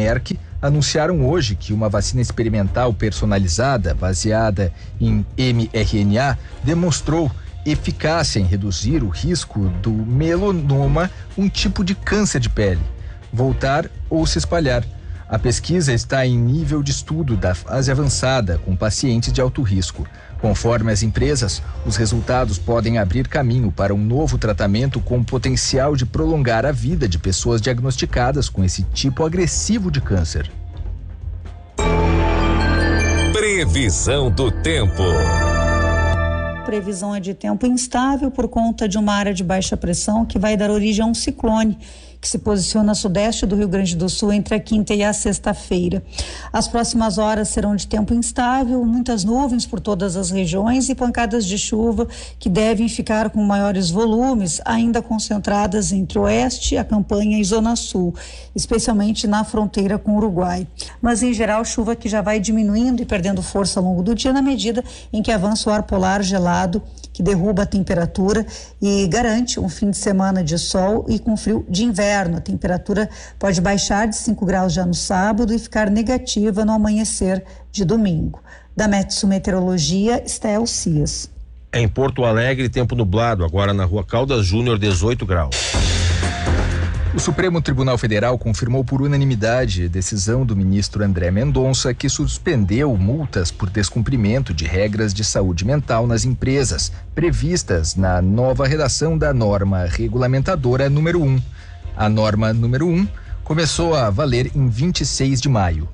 Merck anunciaram hoje que uma vacina experimental personalizada, baseada em mRNA, demonstrou eficácia em reduzir o risco do melanoma, um tipo de câncer de pele, voltar ou se espalhar. A pesquisa está em nível de estudo da fase avançada, com pacientes de alto risco. Conforme as empresas, os resultados podem abrir caminho para um novo tratamento com potencial de prolongar a vida de pessoas diagnosticadas com esse tipo agressivo de câncer. Previsão do tempo. Previsão é de tempo instável por conta de uma área de baixa pressão que vai dar origem a um ciclone que se posiciona a sudeste do Rio Grande do Sul entre a quinta e a sexta-feira. As próximas horas serão de tempo instável, muitas nuvens por todas as regiões e pancadas de chuva que devem ficar com maiores volumes, ainda concentradas entre o oeste, a campanha e zona sul, especialmente na fronteira com o Uruguai. Mas em geral, chuva que já vai diminuindo e perdendo força ao longo do dia na medida em que avança o ar polar gelado, que derruba a temperatura e garante um fim de semana de sol e com frio de inverno. A temperatura pode baixar de 5 graus já no sábado e ficar negativa no amanhecer de domingo. Da Metsu Meteorologia, Estel Cias. Em Porto Alegre, tempo nublado, agora na Rua Caldas Júnior, 18 graus. O Supremo Tribunal Federal confirmou por unanimidade a decisão do ministro André Mendonça, que suspendeu multas por descumprimento de regras de saúde mental nas empresas, previstas na nova redação da norma regulamentadora número 1. A norma número 1 começou a valer em 26 de maio.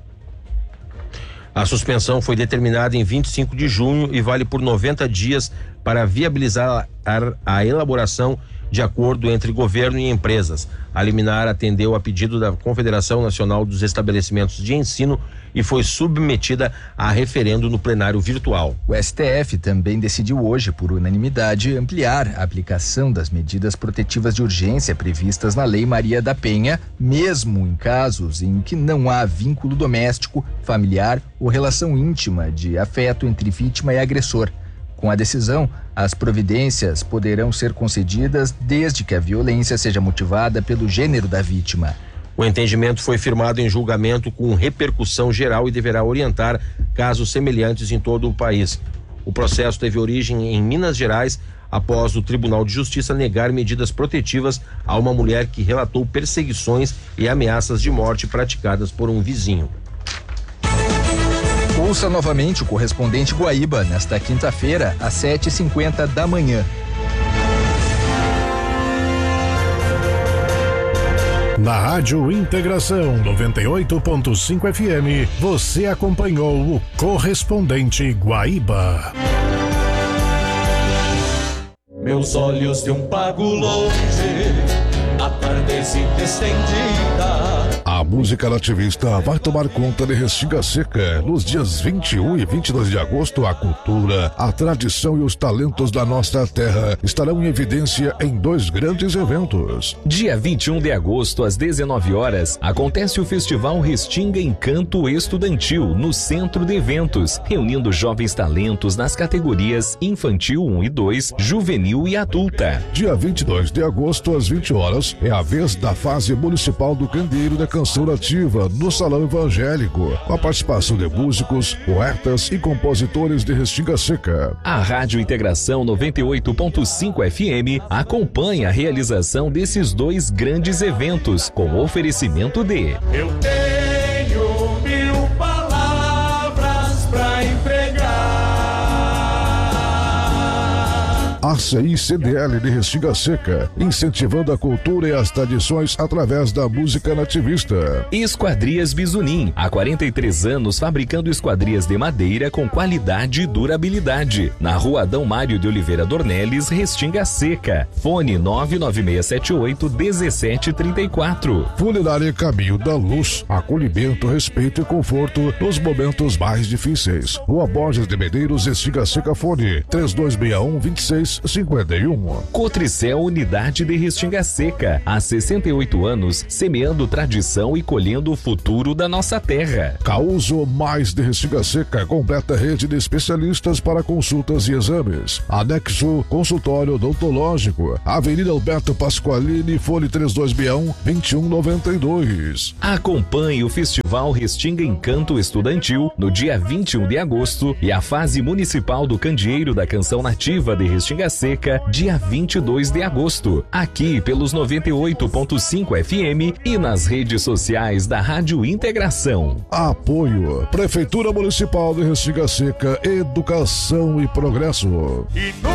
A suspensão foi determinada em 25 de junho e vale por 90 dias para viabilizar a elaboração de acordo entre governo e empresas. A liminar atendeu a pedido da Confederação Nacional dos Estabelecimentos de Ensino e foi submetida a referendo no plenário virtual. O STF também decidiu hoje, por unanimidade, ampliar a aplicação das medidas protetivas de urgência previstas na Lei Maria da Penha, mesmo em casos em que não há vínculo doméstico, familiar ou relação íntima de afeto entre vítima e agressor. Com a decisão, as providências poderão ser concedidas desde que a violência seja motivada pelo gênero da vítima. O entendimento foi firmado em julgamento com repercussão geral e deverá orientar casos semelhantes em todo o país. O processo teve origem em Minas Gerais após o Tribunal de Justiça negar medidas protetivas a uma mulher que relatou perseguições e ameaças de morte praticadas por um vizinho. Ouça novamente o correspondente Guaíba nesta quinta-feira, às 7h50 da manhã. Na Rádio Integração 98.5 FM, você acompanhou o correspondente Guaíba. Meus olhos de um pago longe, a tardecita estendida. A música nativista vai tomar conta de Restinga Seca. Nos dias 21 e 22 de agosto, a cultura, a tradição e os talentos da nossa terra estarão em evidência em 2 grandes eventos. Dia 21 de agosto, às 19 horas, acontece o Festival Restinga Encanto Estudantil, no Centro de Eventos, reunindo jovens talentos nas categorias Infantil 1 e 2, Juvenil e Adulta. Dia 22 de agosto, às 20 horas, é a vez da fase municipal do Candeeiro da Canção Nativa, no Salão Evangélico, com a participação de músicos, poetas e compositores de Restinga Seca. A Rádio Integração 98.5 FM acompanha a realização desses 2 grandes eventos, com oferecimento de... Eu tenho 1000 palavras pra empregar. ACI CDL de Restinga Seca, incentivando a cultura e as tradições através da música nativista. Esquadrias Bisunim, há 43 anos fabricando esquadrias de madeira com qualidade e durabilidade. Na Rua Adão Mário de Oliveira Dornelles, Restinga Seca. Fone 99678-1734. Funerária Caminho da Luz, acolhimento, respeito e conforto nos momentos mais difíceis. Rua Borges de Medeiros, Restinga Seca, fone 3261-26 5251. Cotricel Unidade de Restinga Seca, há 68 anos, semeando tradição e colhendo o futuro da nossa terra. Causo Mais de Restinga Seca, completa rede de especialistas para consultas e exames. Anexo Consultório Odontológico, Avenida Alberto Pasqualini, Fole 3261 2192. Acompanhe o Festival Restinga Encanto Estudantil no dia 21 de agosto e a fase municipal do Candeeiro da Canção Nativa de Restinga Seca, dia 22 de agosto, aqui pelos 98.5 FM e nas redes sociais da Rádio Integração. Apoio Prefeitura Municipal de Restinga Seca, Educação e Progresso.